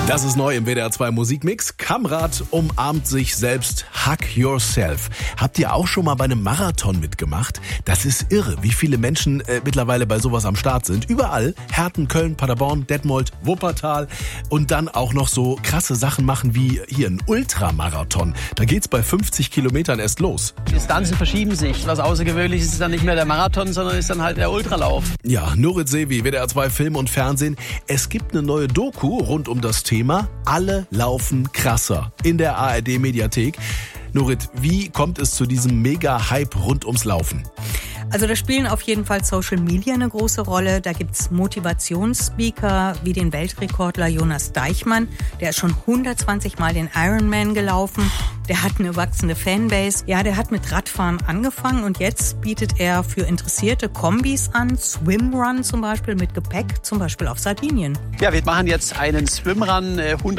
Das ist neu im WDR 2 Musikmix. Kamrat umarmt sich selbst. Hug yourself. Habt ihr auch schon mal bei einem Marathon mitgemacht? Das ist irre, wie viele Menschen mittlerweile bei sowas am Start sind. Überall. Herten, Köln, Paderborn, Detmold, Wuppertal. Und dann auch noch so krasse Sachen machen wie hier ein Ultramarathon. Da geht's bei 50 Kilometern erst los. Die Distanzen verschieben sich. Was Außergewöhnliches ist dann nicht mehr der Marathon, sondern ist dann halt der Ultralauf. Ja, Nurit Sevi, WDR 2 Film und Fernsehen. Es gibt eine neue Doku rund um das Thema Alle laufen krasser in der ARD-Mediathek. Nurit, wie kommt es zu diesem Mega-Hype rund ums Laufen? Also da spielen auf jeden Fall Social Media eine große Rolle. Da gibt's Motivationsspeaker wie den Weltrekordler Jonas Deichmann. Der ist schon 120 Mal den Ironman gelaufen. Der hat eine wachsende Fanbase. Ja, der hat mit Radfahren angefangen und jetzt bietet er für Interessierte Kombis an. Swimrun zum Beispiel mit Gepäck, zum Beispiel auf Sardinien. Ja, wir machen jetzt einen Swimrun,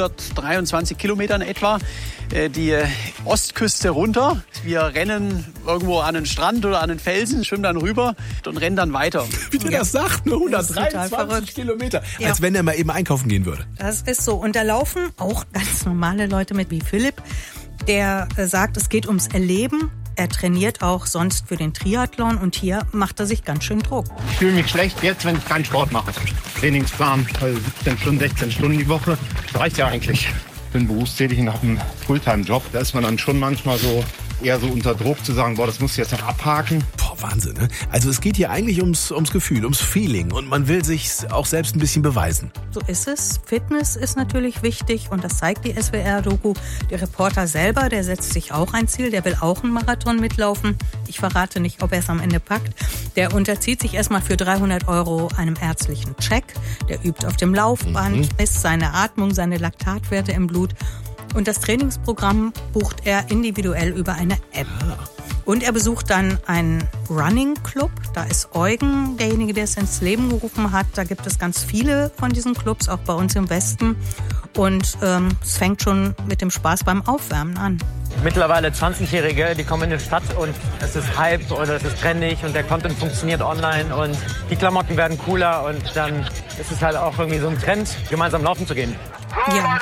123 Kilometern etwa, die Ostküste runter. Wir rennen irgendwo an den Strand oder an den Felsen, schwimmen dann rüber und rennen dann weiter. Wie der das sagt, nur 123 Kilometer. Ja. Als wenn er mal eben einkaufen gehen würde. Das ist so. Und da laufen auch ganz normale Leute mit, wie Philipp. Der sagt, es geht ums Erleben. Er trainiert auch sonst für den Triathlon und hier macht er sich ganz schön Druck. Ich fühle mich schlecht jetzt, wenn ich keinen Sport mache. Trainingsplan, 17 Stunden, 16 Stunden die Woche. Das reicht ja eigentlich. Ich bin berufstätig und habe einen Fulltime-Job. Da ist man dann schon manchmal so eher so unter Druck zu sagen, boah, das muss ich jetzt noch abhaken. Boah, Wahnsinn, ne? Also es geht hier eigentlich ums Gefühl, ums Feeling und man will sich auch selbst ein bisschen beweisen. So ist es. Fitness ist natürlich wichtig und das zeigt die SWR-Doku. Der Reporter selber, der setzt sich auch ein Ziel, der will auch einen Marathon mitlaufen. Ich verrate nicht, ob er es am Ende packt. Der unterzieht sich erstmal für 300 € einem ärztlichen Check. Der übt auf dem Laufband, misst seine Atmung, seine Laktatwerte im Blut. Und das Trainingsprogramm bucht er individuell über eine App. Und er besucht dann einen Running Club. Da ist Eugen, derjenige, der es ins Leben gerufen hat. Da gibt es ganz viele von diesen Clubs, auch bei uns im Westen. Und es fängt schon mit dem Spaß beim Aufwärmen an. Mittlerweile 20-Jährige, die kommen in die Stadt und es ist Hype oder es ist trendig und der Content funktioniert online und die Klamotten werden cooler und dann ist es halt auch irgendwie so ein Trend, gemeinsam laufen zu gehen. Ja.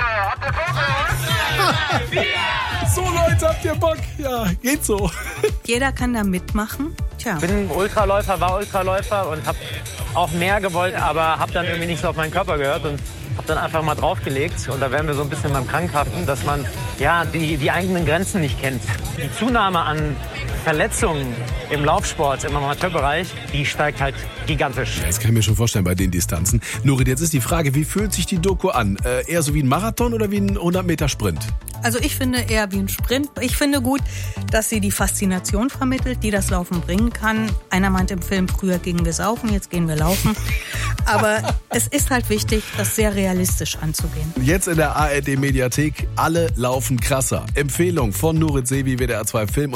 So Leute, habt ihr Bock? Ja, geht so. Jeder kann da mitmachen. Tja. Ich bin Ultraläufer, war Ultraläufer und habe auch mehr gewollt, aber habe dann irgendwie nicht so auf meinen Körper gehört und habe dann einfach mal draufgelegt. Und da wären wir so ein bisschen beim Krankhaften, dass man ja die eigenen Grenzen nicht kennt. Die Zunahme an Verletzungen im Laufsport, im Amateurbereich, die steigt halt gigantisch. Das kann ich mir schon vorstellen bei den Distanzen. Nurit, jetzt ist die Frage, wie fühlt sich die Doku an? Eher so wie ein Marathon oder wie ein 100-Meter-Sprint? Also ich finde eher wie ein Sprint. Ich finde gut, dass sie die Faszination vermittelt, die das Laufen bringen kann. Einer meint im Film, früher gingen wir saufen, jetzt gehen wir laufen. Aber es ist halt wichtig, das sehr realistisch anzugehen. Jetzt in der ARD-Mediathek, alle laufen krasser. Empfehlung von Nurit Sevi, WDR 2 Film.